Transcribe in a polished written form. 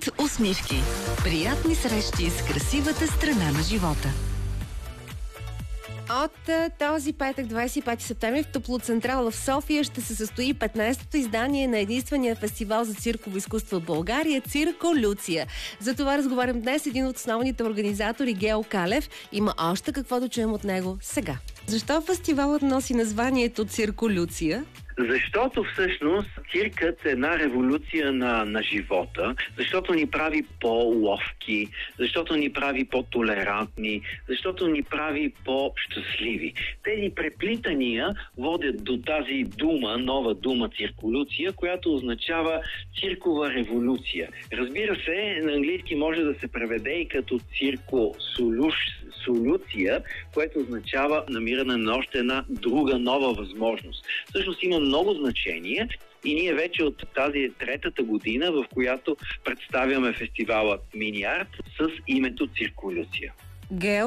От усмивки. Приятни срещи с красивата страна на живота. От този петък, 25 септември, в Топлоцентрала в София ще се състои 15-то издание на единствения фестивал за цирково изкуство в България – Цирко Люция. За това разговарям днес един от основните организатори Гео Калев. Има още какво да чуем от него сега. Защо фестивалът носи названието Цирко Люция? Защото всъщност циркът е една революция на живота, защото ни прави по-ловки, защото ни прави по-толерантни, защото ни прави по-щастливи. Тези преплитания водят до тази дума, нова дума цирколюция, която означава циркова революция. Разбира се, на английски може да се преведе и като циркосолюция, което означава намиране на още една друга нова възможност. Всъщност има много значение и ние вече от тази третата година, в която представяме фестивала Мини Арт с името Цирко Люция. Гео,